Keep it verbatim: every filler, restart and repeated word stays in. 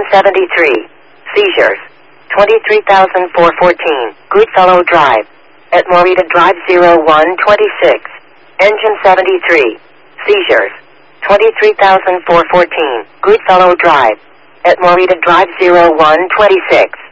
seventy-three. Seizures. twenty-three thousand four hundred fourteen. Goodfellow Drive. At Morita Drive zero one twenty-six. Engine seventy-three. Seizures. twenty-three thousand four hundred fourteen. Goodfellow Drive. At Morita Drive zero one twenty-six.